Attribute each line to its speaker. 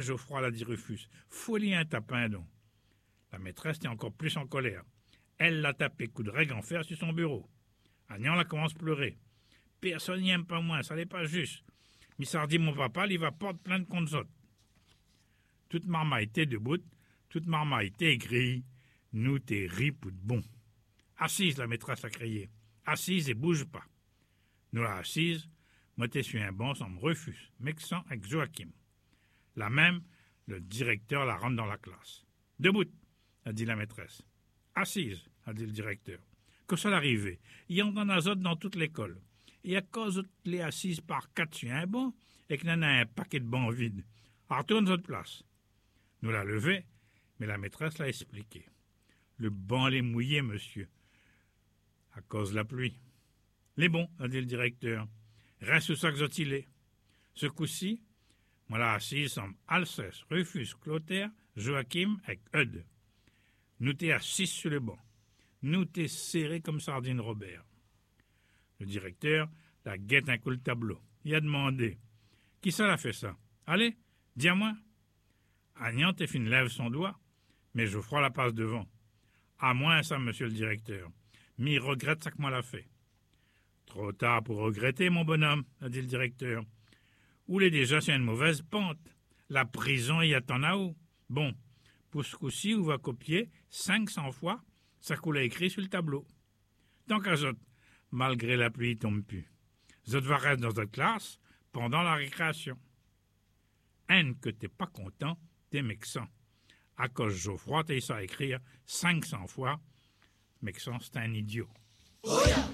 Speaker 1: Geoffroy, l'a dit Rufus. Folie un tapin, donc. La maîtresse était encore plus en colère. Elle l'a tapé coup de règle en fer sur son bureau. Agnan la commence à pleurer. Personne n'y aime pas moins, ça n'est pas juste. Missardi, mon papa, il va porter plainte contre autres. Toute marma était debout, toute marma était grille. Nous t'es ri pour de bon. Assise, la maîtresse a crié. Assise et bouge pas. Nous la assise, moi t'es sur un banc sans me refuse, Mexan avec Joachim. La même, le directeur la rentre dans la classe. Debout, a dit la maîtresse. Assise, a dit le directeur. Que ça l'arrivait, il y en a azote dans toute l'école. Et à cause de les assises par 4 sur un banc, et qu'il y en a un paquet de bancs vides. Retourne votre place. Nous la levait, mais la maîtresse l'a expliqué. Le banc l'est mouillé, monsieur, à cause de la pluie. Les bons, a dit le directeur. Reste sous ça que zotilé. Ce coup-ci, moi la assise semble Alceste, Rufus, Clotaire, Joachim et Eudes. Nous t'es assis sur le banc. Nous t'es serré comme sardine Robert. Le directeur la guette un coup le tableau. Il a demandé. Qui ça l'a fait ça? Allez, dis-moi. Agnan Téphine lève son doigt, mais Geoffroy la passe devant. À moins ça, monsieur le directeur. Mais il regrette ça que moi l'a fait. Trop tard pour regretter, mon bonhomme, a dit le directeur. Ou est déjà sur une mauvaise pente. La prison y attend là-haut. Bon, pour ce coup-ci, on va copier 500 fois ça qu'on a écrit sur le tableau. Tant qu'à Zot, malgré la pluie, il tombe plus. Zot va rester dans notre classe pendant la récréation. Haine que t'es pas content, t'es Mexan. À cause Geoffroy, t'es ça à écrire 500 fois. Mexan, c'est un idiot.